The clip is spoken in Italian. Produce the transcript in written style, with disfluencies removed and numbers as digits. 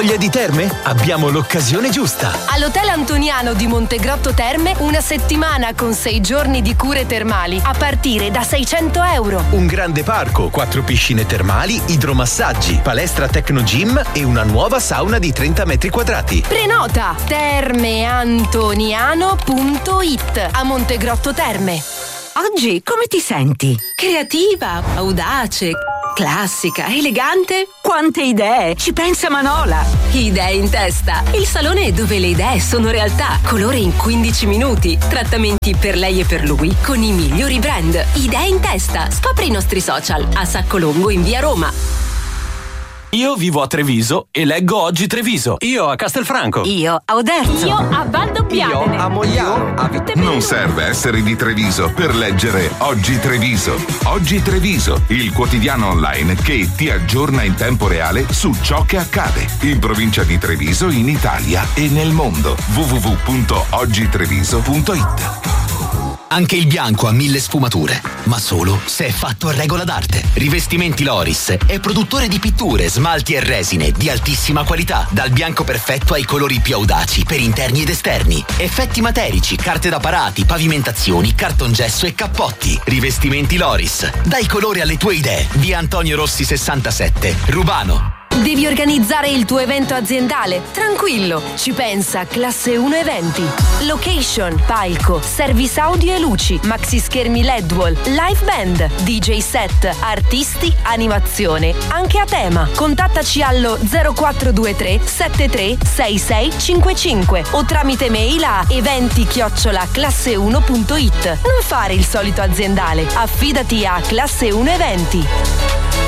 voglia di terme? Abbiamo l'occasione giusta. All'Hotel Antoniano di Montegrotto Terme, una settimana con 6 giorni di cure termali a partire da €600. Un grande parco, 4 piscine termali, idromassaggi, palestra Tecno Gym e una nuova sauna di 30 metri quadrati. Prenota termeantoniano.it a Montegrotto Terme. Oggi come ti senti? Creativa, audace, classica, elegante? Quante idee! Ci pensa Manola! Idee in testa. Il salone dove le idee sono realtà. Colore in 15 minuti. Trattamenti per lei e per lui con i migliori brand. Idee in testa. Scopri i nostri social a Saccolongo in via Roma. Io vivo a Treviso e leggo Oggi Treviso. Io a Castelfranco. Io a Oderzo. Io a Valdobbiadene. Io a Mogliano. Non serve essere di Treviso per leggere Oggi Treviso. Oggi Treviso, il quotidiano online che ti aggiorna in tempo reale su ciò che accade in provincia di Treviso, in Italia e nel mondo. www.oggitreviso.it. Anche il bianco ha 1000 sfumature, ma solo se è fatto a regola d'arte. Rivestimenti Loris è produttore di pitture, smalti e resine di altissima qualità, dal bianco perfetto ai colori più audaci per interni ed esterni. Effetti materici, carte da parati, pavimentazioni, cartongesso e cappotti. Rivestimenti Loris. Dai colore alle tue idee. Via Antonio Rossi 67, Rubano. Devi organizzare il tuo evento aziendale? Tranquillo, ci pensa Classe 1 Eventi. Location, palco, service audio e luci, maxi schermi LED wall, live band, DJ set, artisti, animazione, anche a tema. Contattaci allo 0423 73 6655 o tramite mail a eventi@classe1.it. Non fare il solito aziendale, affidati a Classe 1 Eventi.